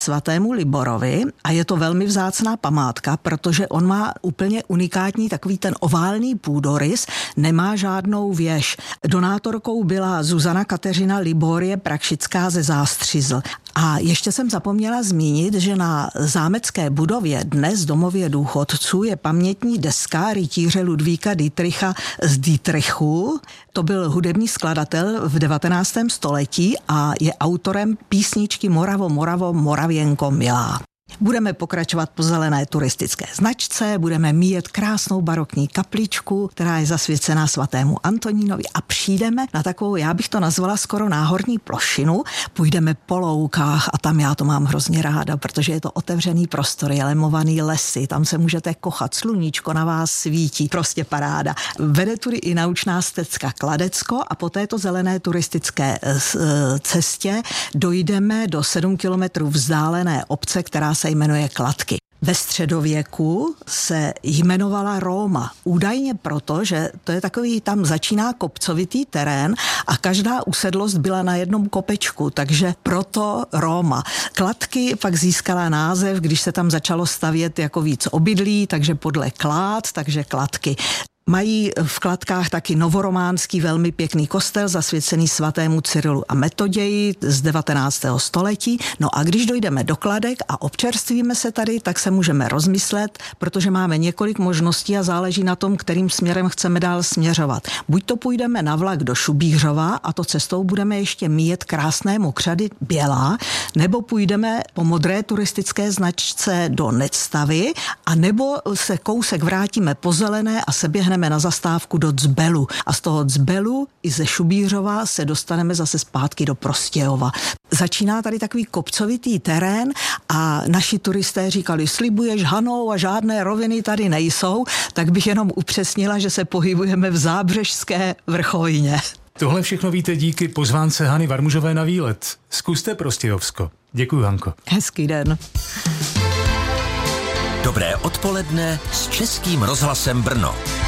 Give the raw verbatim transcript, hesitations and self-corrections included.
svatému Liborovi a je to velmi vzácná památka, protože on má úplně unikátní takový ten oválný půdorys, nemá žádnou věž. Donátorkou byla Zuzana Kateřina Liborie Prakšická ze Zástřizl. A ještě jsem zapomněla zmínit, že na zámecké budově dnes domově důchodců je pamětní deska rytíře Ludvíka Dietricha z Dietrichu. To byl hudební skladatel v devatenáctém století a je autorem písničky Moravo, Moravo, Moravěnko milá. Budeme pokračovat po zelené turistické značce, budeme míjet krásnou barokní kapličku, která je zasvěcená svatému Antonínovi a přijdeme na takovou, já bych to nazvala skoro náhorní plošinu, půjdeme po loukách a tam já to mám hrozně ráda, protože je to otevřený prostor, je lemovaný lesy, tam se můžete kochat, sluníčko na vás svítí, prostě paráda. Vede tudy i naučná stezka Kladecko a po této zelené turistické cestě dojdeme do sedm kilometrů vzdálené obce, která se jmenuje Kladky. Ve středověku se jmenovala Róma. Údajně proto, že to je takový, tam začíná kopcovitý terén a každá usedlost byla na jednom kopečku, takže proto Róma. Kladky pak získala název, když se tam začalo stavět jako víc obydlí, takže podle Klád, takže Kladky. Mají v Kladkách taky novorománský velmi pěkný kostel zasvěcený svatému Cyrilu a Metoději z devatenáctého století. No a když dojdeme do Kladek a občerstvíme se tady, tak se můžeme rozmyslet, protože máme několik možností a záleží na tom, kterým směrem chceme dál směřovat. Buď to půjdeme na vlak do Šubířova a to cestou budeme ještě míjet krásné mokřady Bělá, nebo půjdeme po modré turistické značce do Necstavy a nebo se kousek vrátíme po zelené a se běhneme na zastávku do Dzbelu. A z toho Dzbelu i ze Šubířova se dostaneme zase zpátky do Prostějova. Začíná tady takový kopcovitý terén a naši turisté říkali, slibuješ Hanou a žádné roviny tady nejsou, tak bych jenom upřesnila, že se pohybujeme v zábřežské vrchovině. Tohle všechno víte díky pozvánce Hany Varmužové na výlet. Zkuste Prostějovsko. Děkuji, Hanko. Hezký den. Dobré odpoledne s Českým rozhlasem Brno.